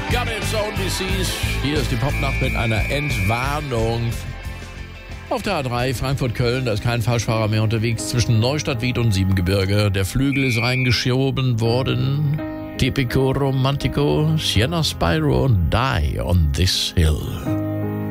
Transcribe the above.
God It's Only Seas. Hier ist die Popnacht mit einer Entwarnung. Auf der A3 Frankfurt-Köln, da ist kein Falschfahrer mehr unterwegs zwischen Neustadt, Wied und Siebengebirge. Der Flügel ist reingeschoben worden. Tipico Romantico, Sienna Spyro und Die on This Hill.